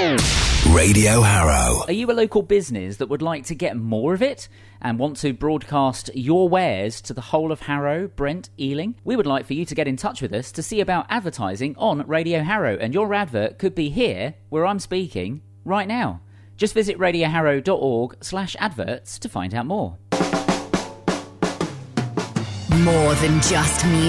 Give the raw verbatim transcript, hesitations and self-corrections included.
Radio Harrow. Are you a local business that would like to get more of it and want to broadcast your wares to the whole of Harrow, Brent, Ealing? We would like for you to get in touch with us to see about advertising on Radio Harrow, and your advert could be here where I'm speaking right now. Just visit radioharrow.org slash adverts to find out more. More than just music.